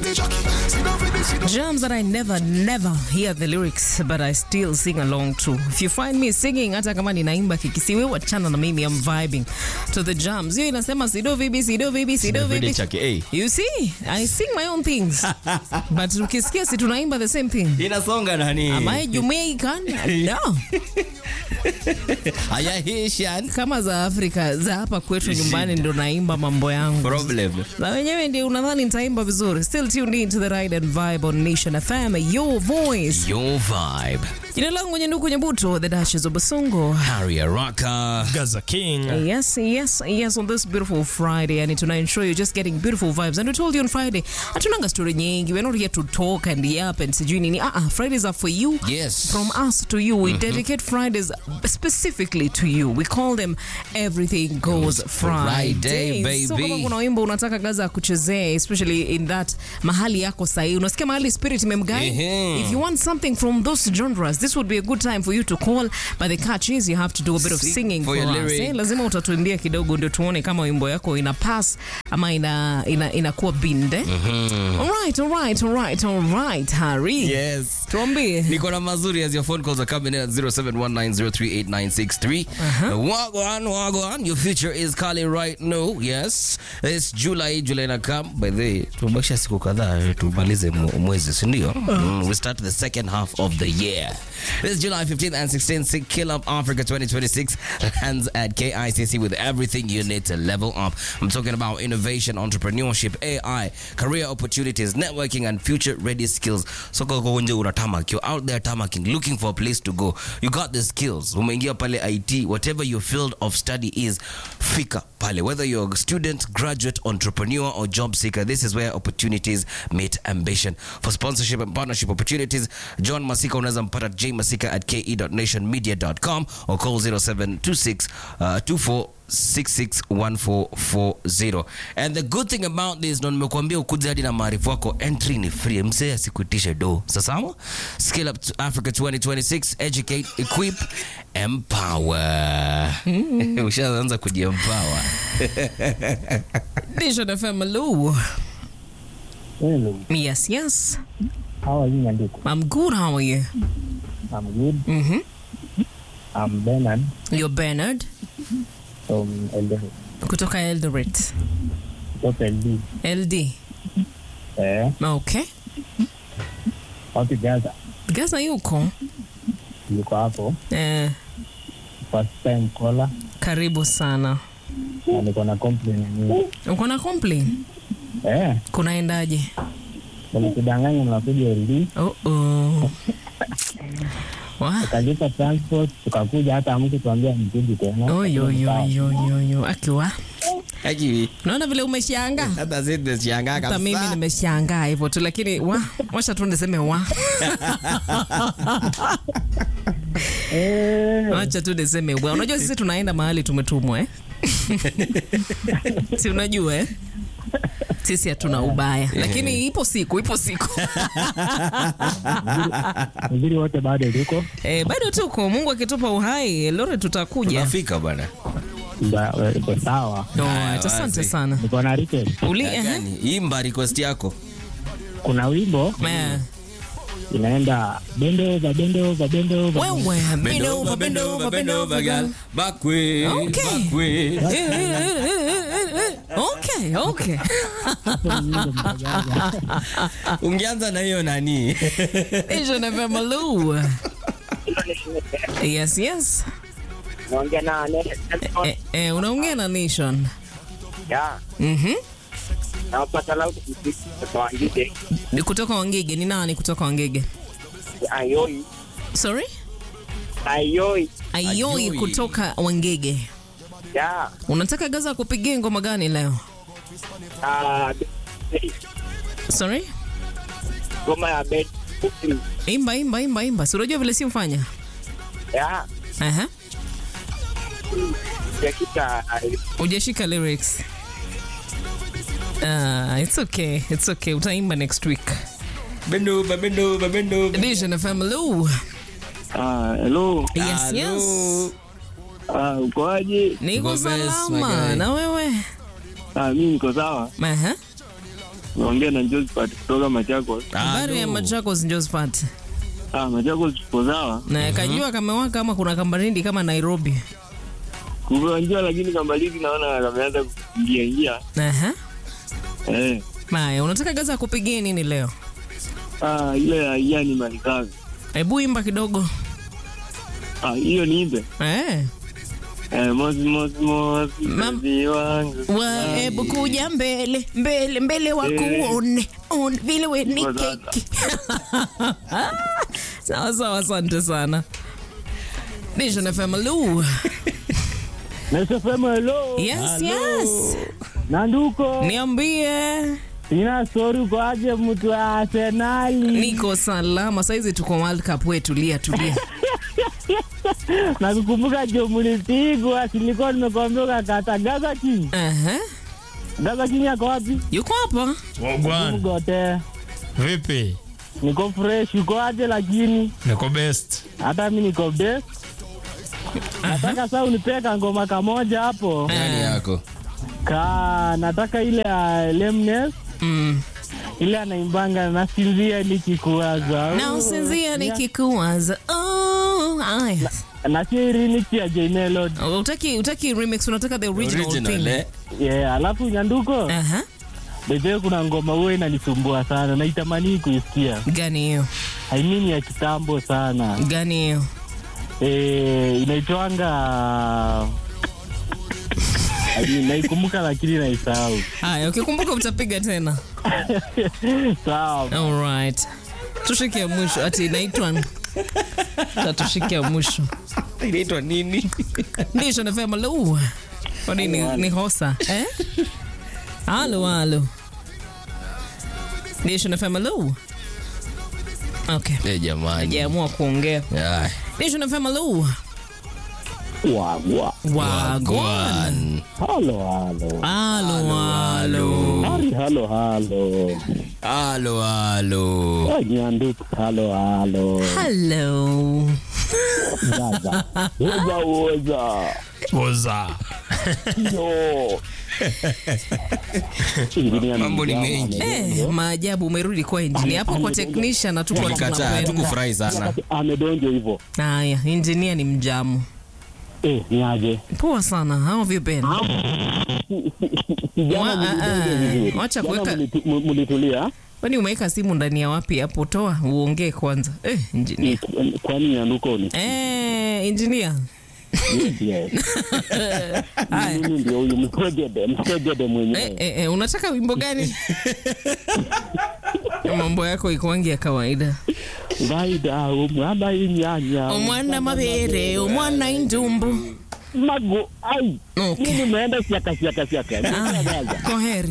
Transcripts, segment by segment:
Jams that I never hear the lyrics, but I still sing along to. If you find me singing, hata kama ninaimba kikisiwe, wachana na mimi, I'm vibing to the jams. Hiyo inasema sido vibi. You see, I sing my own things. But ukisikia si tunaimba the same thing. Inasonga nani? Am I Jamaican? No. Aya Haitian. Kama za Afrika, za hapa kwetu nyumbani ndo naimba mambo yangu. Problem. Na wenyewe ndio unadhani nitaimba vizuri. Still tuned in to the Ride and Vibe on Nation FM, your voice, your vibe. Jina langu Nyenduku Nyebuto, the Dashes of Basongo, Harry Araka, Gaza King. Yes, on this beautiful Friday, and tonight ensure you're just getting beautiful vibes. And we told you on Friday, hatunanga story nyingi, we're not here to talk and yap and sijui nini. Fridays are for you. Yes. From us to you. We dedicate Fridays specifically to you. We call them Everything Goes Friday, baby. So kama kuna wimbo unataka Gaza kuchezea, especially in that mahali yako sahi, unasikia mahali spirit imemgai. If you want something from those genres, this would be a good time for you to call. But the catch is you have to do a bit of singing for us. Lazima utatuimbia kidogo ndio tuone kama wimbo yako ina pass ama inakuwa binde. All right, Harry. Yes. Tuambie. Niko na mazuri as your phone calls are coming in at 0719038963. Wagwan, your future is calling right now. Yes. It's July na come. By the way, tumebakisha siku kadhaa tumalize mwezi, si ndio? We start the second half of the year. This July 15th and 16th, Kill Up Africa 2026 lands at KICC with everything you need to level up. I'm talking about innovation, entrepreneurship, AI, career opportunities, networking, and future-ready skills. So you're out there tamaking, looking for a place to go. You got the skills. Umeingia pale IT, whatever your field of study is, fika pale. Whether you're a student, graduate, entrepreneur, or job seeker, this is where opportunities meet ambition. For sponsorship and partnership opportunities, John Masika unaweza mpata jmasika@ke.nationmedia.com or call 0726 24661440. And the good thing about this, ndo nimekuambia ukuje hadi na maarifu wako, entry ni free, msee asikuitishe do. Sasa Scale Up to Africa 2026, educate, equip, empower. Ushaanza kujiempower. Nation FM, hello. Hello. Yes. How are you, Nyanduku? I'm good, how are you? I'm good. I'm Bernard. You're Bernard? From Eldoret. Kutoka Eldoret. Kutoka LD. LD? Okay. Wapi Gaza? Gaza yuko? Yuko hapo. First time caller. Karibu sana. Na niko na complain nyingi. Uko na complain? Kunaendaje? Mlikudanganya mnakuja LD. Tukalipa transport, tukakuja hata mtu tuambia mjiji tena. Yo. Akiwa? Ajiwi. Unaona vile umeshangaa? Hata sisi tumeshangaa kabisa. Hata mimi nimeshangaa hivyo tu, lakini wacha tu niseme wacha tu niseme unajua sisi tunaenda mahali tumetumwa si unajua sisi hatuna ubaya, lakini ipo siku mzuri wote bado tuko bado tuko. Mungu akitupa uhai leo tutakuja. Tunafika bwana. Iko sawa. Asante sana. Niko na request. Imba request yako. Kuna wimbo inaenda bend over. Wewe bend over girl. Back way. Okay. Ungeanza na hiyo nani? Nation FM, hello. Yes. Unaongea na unaongea na Nation. Yeah. Na upata lauti kutoka Wangige. Ni kutoka Wangige. Ni nani kutoka Wangige? Ayoi. Sorry? Ayoi kutoka Wangige. Yeah. Unataka Gaza kupigia ngoma gani leo? Sorry? Ngoma ya bed. Imba. Si unajua vile si ufanya? Yeah. Ujashika lyrics. It's okay. Utaimba next week. Bend over. Nation FM, hello. Hello. Yes. Ukoaje? Niko salama. Na wewe? Mimi niko sawa. Naongea na Josephat kutoka Machakos. Habari ya Machakos Josephat. Machakos tuko sawa. Na kajua kamewaka kama kuna kambaridi kama Nairobi. Kuanjua lakini kambaridi naona kameanza kuingia. Aha. Eh. Unataka gaza kupigia nini leo? Ile ya ni malikazi. Hebu imba kidogo. Hiyo ni imbe. Mozi mpenzi wangu. Hebu kuja mbele wakuone. Vile we ni keki. Sawa, asante sana. Nation FM, hello. Nation FM, hello. Yes. Nanduko. Niambie. Sina story kwa aje mtu wa Arsenal. Niko salama. Saizi tuko World Cup wetu, tulia. Nakukumbuka jo mlipigwa, silikuwa nimekwambia kata Gaza King. Gaza King yako wapi? Yuko hapa. Ngote. Vipi? Niko fresh, uko aje lakini? Niko best. Hata mimi niko best. Nataka sasa unipeka ngoma kamoja hapo. Nani yako? Nataka ile Lemnes. Ile anaimbanga nasinzia nikikuwaza. Nasinzia nikikuwaza. Aya. Na shiri ni ya J Melody. Utaki remix, unataka the original thing. Yeah, alafu Nyanduko. Bebe kuna ngoma wewe inanisumbua sana. Naitamani kuisikia. Gani hiyo? I mean ya kitambo sana. Gani hiyo? Inaitwanga naikumbuka lakini naisahau. Haya, ukikumbuka utapiga tena. Sawa. All right. Tushike mwisho. Ati inaitwa tushike mwisho. Inaitwa nini? Nation FM, hello. Kwa nini ni hosa? Halo. Nation FM, hello. Okay. Jamani. Hajaamua kuongea. Nation FM, hello. Wagwan. Hello. Nyanduko, hello. Woza. Yo. Mambo ni mengi. Maajabu, umerudi kwa engineer. Hapo kwa technician na tuko tukufurahi sana. Amedonjo hivyo. Haya, engineer ni mjamu. Ni aje? Poa sana. How have you been? Wacha kuweka. Mulitulia. Kwani umeweka simu ndani ya wapi hapo? Toa uongee kwanza. Engineer. Kwani Nyanduko ni? Engineer. Yes. Mimi ndio huyu msogede mwenyewe. Unataka wimbo gani? Mambo yako ikoangi ya kawaida. Vaida umwana inyanya. Umwana mabere, umwana indumbu. Mago ai. Okay. Mimi naenda siaka. Koheri.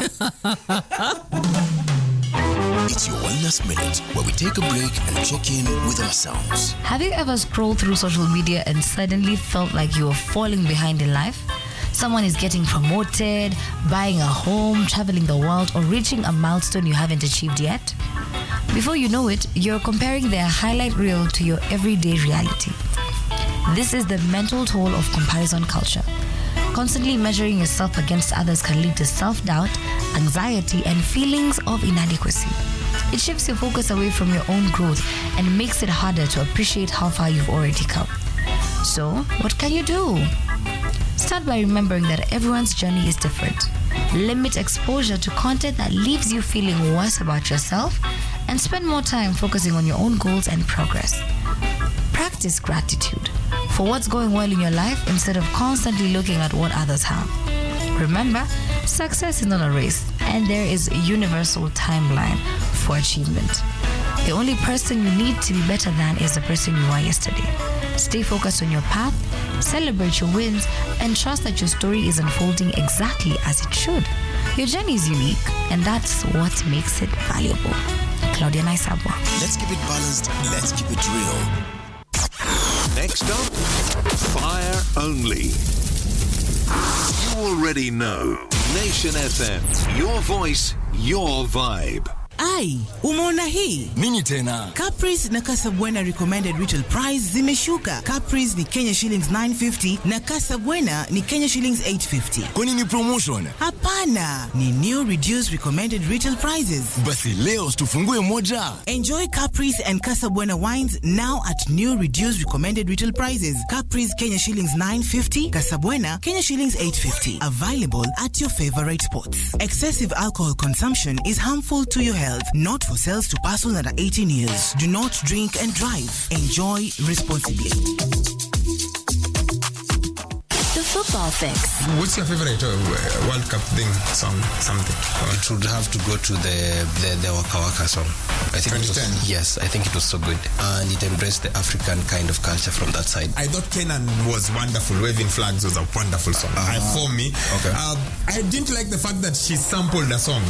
It's your Wellness Minute, where we take a break and check in with ourselves. Have you ever scrolled through social media and suddenly felt like you are falling behind in life? Someone is getting promoted, buying a home, traveling the world, or reaching a milestone you haven't achieved yet? Before you know it, you're comparing their highlight reel to your everyday reality. This is the mental toll of comparison culture. Constantly measuring yourself against others can lead to self-doubt, anxiety, and feelings of inadequacy. It shifts your focus away from your own growth and makes it harder to appreciate how far you've already come. So, what can you do? Start by remembering that everyone's journey is different. Limit exposure to content that leaves you feeling worse about yourself, and spend more time focusing on your own goals and progress. Practice gratitude for what's going well in your life instead of constantly looking at what others have. Remember, success is not a race, and there is a universal timeline for achievement. The only person you need to be better than is the person you were yesterday. Stay focused on your path, celebrate your wins, and trust that your story is unfolding exactly as it should. Your journey is unique, and that's what makes it valuable. Claudia Naisabwa. Let's keep it balanced. Let's keep it real. Next up, Fire Only. You already know. Nation FM. Your voice, your vibe. Ai, umeona hii? Nini tena? Caprice na Casabwana recommended retail price zimeshuka. Caprice ni Kenya shillings 950 na Casabwana ni Kenya shillings 850. Kwa nini promotion? Hapana, ni new reduced recommended retail prices. Basi leo tufungue moja. Enjoy Caprice and Casabwana wines now at new reduced recommended retail prices. Caprice Kenya shillings 950, Casabwana Kenya shillings 850. Available at your favorite spots. Excessive alcohol consumption is harmful to your health, not for sales to persons under 18 years. Do not drink and drive. Enjoy responsibly. The Football Fix. What's your favorite World Cup thing song? Something. It would have to go to the Waka Waka song. I think 2010. Yes, I think it was so good, and it embraced the African kind of culture from that side. I thought Kenan was wonderful. Waving Flags was a wonderful song. For me, okay. I didn't like the fact that she sampled a song.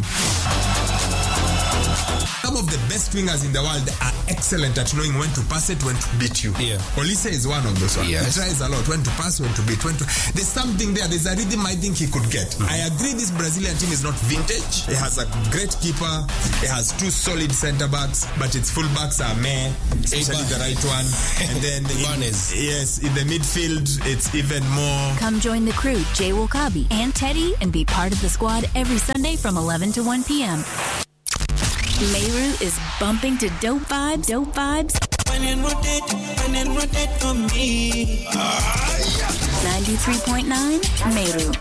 Some of the best wingers in the world are excellent at knowing when to pass it, when to beat you. Yeah. Olise is one of those ones. Yes. He tries a lot. When to pass, when to beat, There's something there. There's a rhythm I think he could get. I agree this Brazilian team is not vintage. It has a great keeper. It has two solid center backs, but its full backs are meh, especially the right one. And then in the midfield, it's even more. Come join the crew, Jay Wokabi and Teddy, and be part of the squad every Sunday from 11 to 1 p.m. Meru is bumping to dope vibes. When you rotate for me. 93.9 Meru.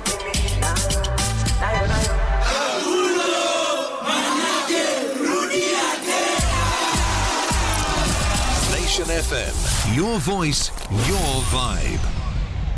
Nation FM, your voice, your vibe.